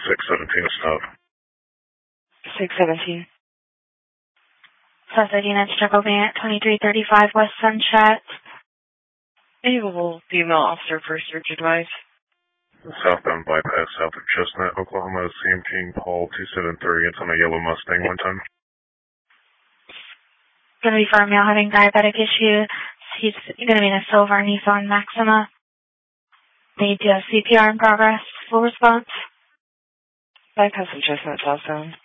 617 stop. 617. South 39 Struggle Band, 2335 West Sunset. Available female officer for search advice. Southbound bypass south of Chestnut, Oklahoma, CM King Paul 273. It's on a yellow Mustang 110. Going to be for a male having diabetic issues. He's going to be in a silver Nissan Maxima. Need CPR in progress. Full response. Bypass in Chestnut, southbound.